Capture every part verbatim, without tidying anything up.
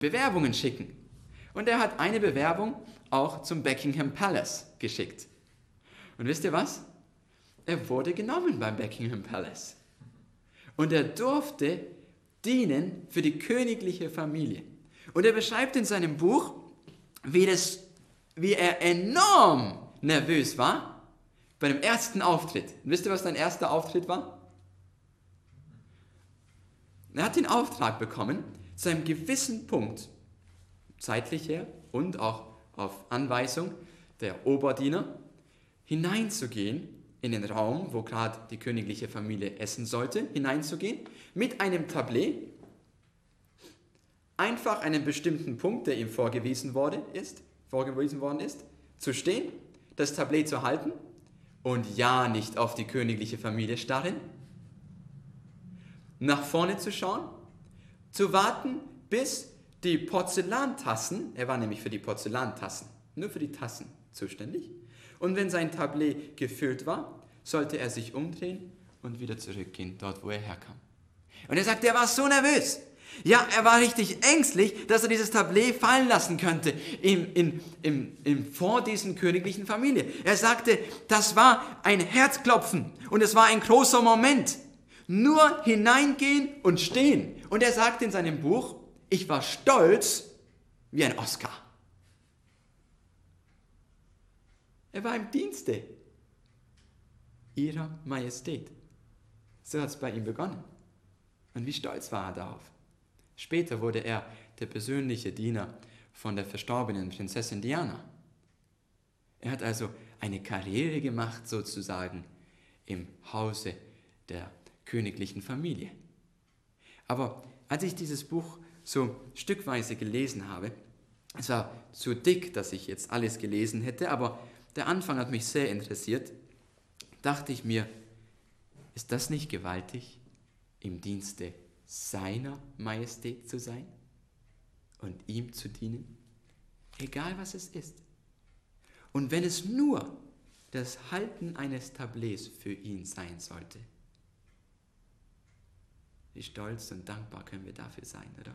Bewerbungen schicken. Und er hat eine Bewerbung auch zum Buckingham Palace geschickt. Und wisst ihr was? Er wurde genommen beim Buckingham Palace. Und er durfte dienen für die königliche Familie. Und er beschreibt in seinem Buch, wie, das, wie er enorm nervös war bei dem ersten Auftritt. Und wisst ihr, was sein erster Auftritt war? Er hat den Auftrag bekommen, zu einem gewissen Punkt, zeitlich her und auch auf Anweisung der Oberdiener, hineinzugehen in den Raum, wo gerade die königliche Familie essen sollte, hineinzugehen, mit einem Tablet, einfach einen bestimmten Punkt, der ihm vorgewiesen, wurde, ist, vorgewiesen worden ist, zu stehen, das Tablet zu halten und ja nicht auf die königliche Familie starren, nach vorne zu schauen, zu warten, bis die Porzellantassen, er war nämlich für die Porzellantassen, nur für die Tassen zuständig, und wenn sein Tablet gefüllt war, sollte er sich umdrehen und wieder zurückgehen, dort wo er herkam. Und er sagt, er war so nervös. Ja, er war richtig ängstlich, dass er dieses Tablet fallen lassen könnte in, in, in, in, vor diesen königlichen Familie. Er sagte, das war ein Herzklopfen und es war ein großer Moment. Nur hineingehen und stehen. Und er sagte in seinem Buch, ich war stolz wie ein Oscar. Er war im Dienste ihrer Majestät. So hat es bei ihm begonnen. Und wie stolz war er darauf. Später wurde er der persönliche Diener von der verstorbenen Prinzessin Diana. Er hat also eine Karriere gemacht, sozusagen, im Hause der königlichen Familie. Aber als ich dieses Buch so stückweise gelesen habe, es war zu dick, dass ich jetzt alles gelesen hätte, aber der Anfang hat mich sehr interessiert, dachte ich mir, ist das nicht gewaltig, im Dienste seiner Majestät zu sein und ihm zu dienen, egal was es ist. Und wenn es nur das Halten eines Tablets für ihn sein sollte, wie stolz und dankbar können wir dafür sein, oder?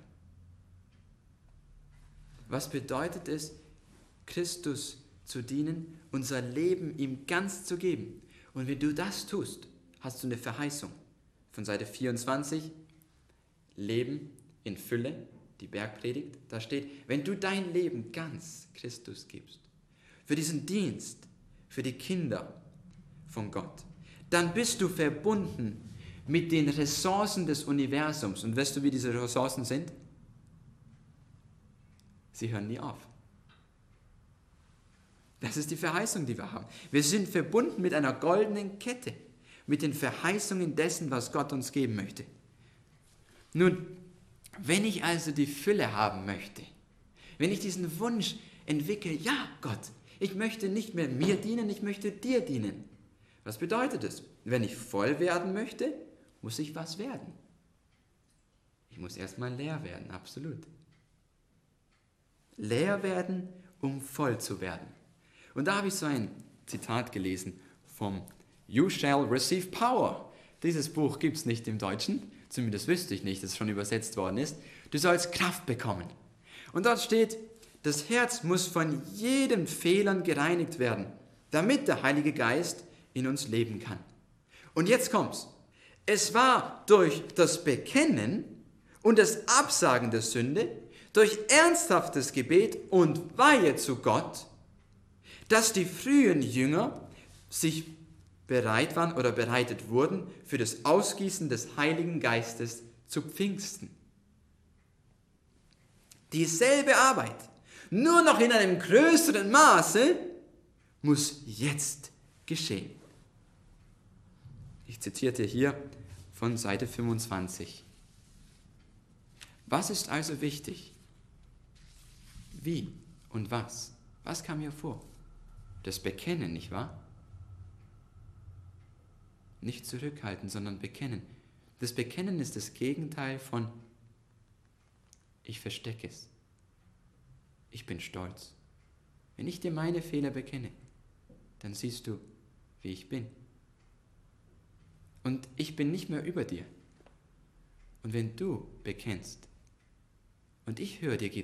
Was bedeutet es, Christus zu dienen, unser Leben ihm ganz zu geben? Und wenn du das tust, hast du eine Verheißung. Von Seite vierundzwanzig, Leben in Fülle, die Bergpredigt, da steht, wenn du dein Leben ganz Christus gibst, für diesen Dienst, für die Kinder von Gott, dann bist du verbunden mit den Ressourcen des Universums. Und weißt du, wie diese Ressourcen sind? Sie hören nie auf. Das ist die Verheißung, die wir haben. Wir sind verbunden mit einer goldenen Kette, mit den Verheißungen dessen, was Gott uns geben möchte. Nun, wenn ich also die Fülle haben möchte, wenn ich diesen Wunsch entwickle, ja Gott, ich möchte nicht mehr mir dienen, ich möchte dir dienen. Was bedeutet es? Wenn ich voll werden möchte, muss ich was werden. Ich muss erstmal leer werden, absolut. Leer werden, um voll zu werden. Und da habe ich so ein Zitat gelesen vom You shall receive power. Dieses Buch gibt es nicht im Deutschen, zumindest wüsste ich nicht, dass es schon übersetzt worden ist. Du sollst Kraft bekommen. Und dort steht, das Herz muss von jedem Fehlern gereinigt werden, damit der Heilige Geist in uns leben kann. Und jetzt kommt's. Es war durch das Bekennen und das Absagen der Sünde, durch ernsthaftes Gebet und Weihe zu Gott, dass die frühen Jünger sich bereit waren oder bereitet wurden für das Ausgießen des Heiligen Geistes zu Pfingsten. Dieselbe Arbeit, nur noch in einem größeren Maße, muss jetzt geschehen. Ich zitierte hier von Seite fünfundzwanzig. Was ist also wichtig? Wie und was? Was kam hier vor? Das Bekennen, nicht wahr? Nicht zurückhalten, sondern bekennen. Das Bekennen ist das Gegenteil von ich verstecke es. Ich bin stolz. Wenn ich dir meine Fehler bekenne, dann siehst du, wie ich bin. Und ich bin nicht mehr über dir. Und wenn du bekennst Und ich höre, dir geht's